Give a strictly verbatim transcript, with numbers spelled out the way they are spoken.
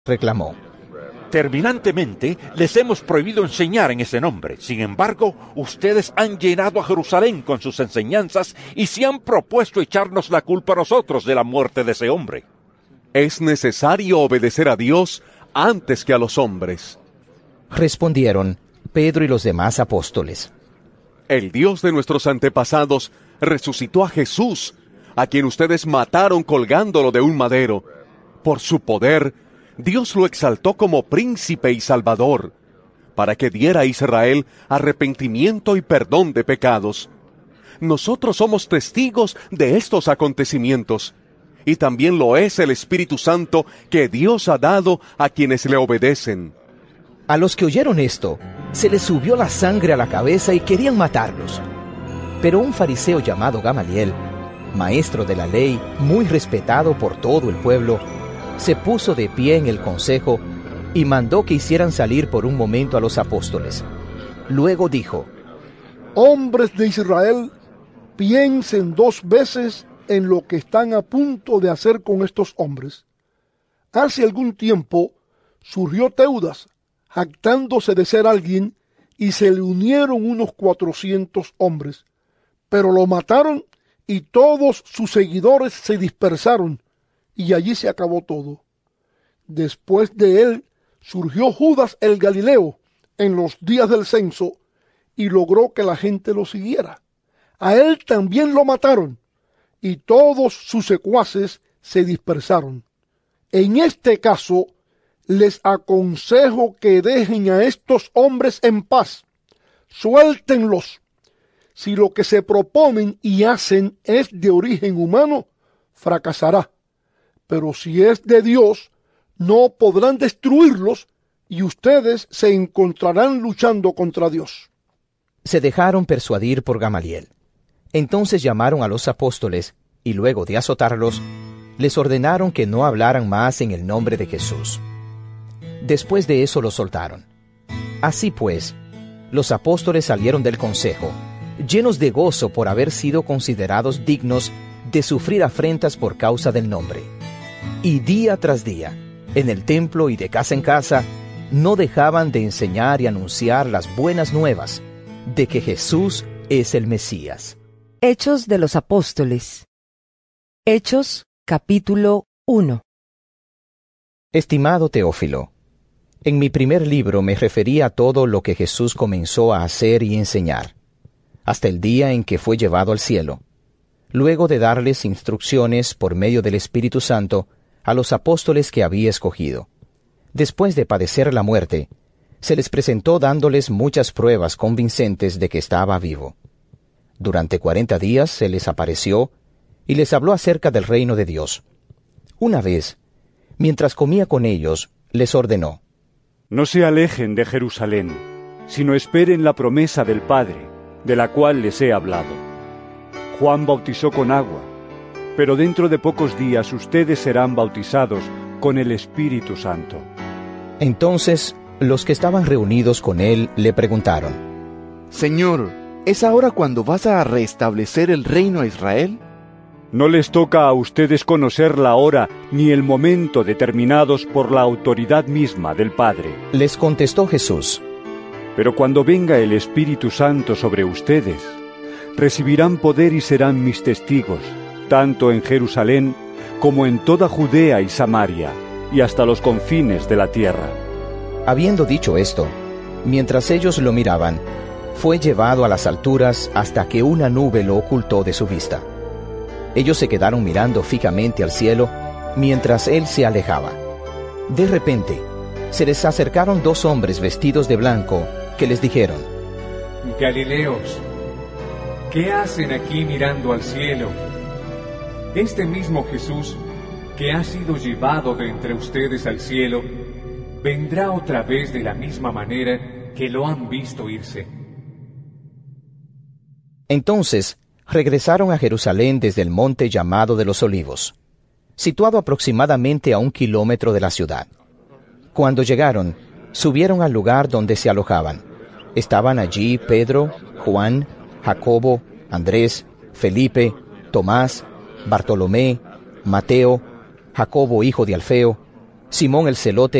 reclamó. Terminantemente les hemos prohibido enseñar en ese nombre. Sin embargo, ustedes han llenado a Jerusalén con sus enseñanzas y se han propuesto echarnos la culpa a nosotros de la muerte de ese hombre. Es necesario obedecer a Dios antes que a los hombres, respondieron Pedro y los demás apóstoles. El Dios de nuestros antepasados resucitó a Jesús, a quien ustedes mataron colgándolo de un madero. Por su poder, Dios lo exaltó como príncipe y salvador, para que diera a Israel arrepentimiento y perdón de pecados. Nosotros somos testigos de estos acontecimientos, y también lo es el Espíritu Santo que Dios ha dado a quienes le obedecen. A los que oyeron esto, se les subió la sangre a la cabeza y querían matarlos. Pero un fariseo llamado Gamaliel, maestro de la ley, muy respetado por todo el pueblo, se puso de pie en el consejo y mandó que hicieran salir por un momento a los apóstoles. Luego dijo: Hombres de Israel, piensen dos veces en lo que están a punto de hacer con estos hombres. Hace algún tiempo surgió Teudas, jactándose de ser alguien, y se le unieron unos cuatrocientos hombres, pero lo mataron y todos sus seguidores se dispersaron, y allí se acabó todo. Después de él surgió Judas el Galileo en los días del censo y logró que la gente lo siguiera. A él también lo mataron y todos sus secuaces se dispersaron. En este caso, les aconsejo que dejen a estos hombres en paz. Suéltenlos. Si lo que se proponen y hacen es de origen humano, fracasará. Pero si es de Dios, no podrán destruirlos y ustedes se encontrarán luchando contra Dios. Se dejaron persuadir por Gamaliel. Entonces llamaron a los apóstoles y luego de azotarlos, les ordenaron que no hablaran más en el nombre de Jesús. Después de eso los soltaron. Así pues, los apóstoles salieron del consejo, llenos de gozo por haber sido considerados dignos de sufrir afrentas por causa del nombre. Y día tras día, en el templo y de casa en casa, no dejaban de enseñar y anunciar las buenas nuevas de que Jesús es el Mesías. Hechos de los Apóstoles. Hechos, capítulo uno. Estimado Teófilo, en mi primer libro me referí a todo lo que Jesús comenzó a hacer y enseñar, hasta el día en que fue llevado al cielo, luego de darles instrucciones por medio del Espíritu Santo a los apóstoles que había escogido. Después de padecer la muerte, se les presentó dándoles muchas pruebas convincentes de que estaba vivo. Durante cuarenta días se les apareció y les habló acerca del reino de Dios. Una vez, mientras comía con ellos, les ordenó: No se alejen de Jerusalén, sino esperen la promesa del Padre, de la cual les he hablado. Juan bautizó con agua, pero dentro de pocos días ustedes serán bautizados con el Espíritu Santo. Entonces, los que estaban reunidos con él le preguntaron: Señor, ¿es ahora cuando vas a restablecer el reino a Israel? No les toca a ustedes conocer la hora ni el momento determinados por la autoridad misma del Padre. Les contestó Jesús: Pero cuando venga el Espíritu Santo sobre ustedes, recibirán poder y serán mis testigos, tanto en Jerusalén como en toda Judea y Samaria, y hasta los confines de la tierra. Habiendo dicho esto, mientras ellos lo miraban, fue llevado a las alturas hasta que una nube lo ocultó de su vista. Ellos se quedaron mirando fijamente al cielo mientras él se alejaba. De repente, se les acercaron dos hombres vestidos de blanco que les dijeron: Galileos, ¿qué hacen aquí mirando al cielo? Este mismo Jesús, que ha sido llevado de entre ustedes al cielo, vendrá otra vez de la misma manera que lo han visto irse. Entonces regresaron a Jerusalén desde el monte llamado de los Olivos, situado aproximadamente a un kilómetro de la ciudad. Cuando llegaron, subieron al lugar donde se alojaban. Estaban allí Pedro, Juan, Jacobo, Andrés, Felipe, Tomás, Bartolomé, Mateo, Jacobo hijo de Alfeo, Simón el celote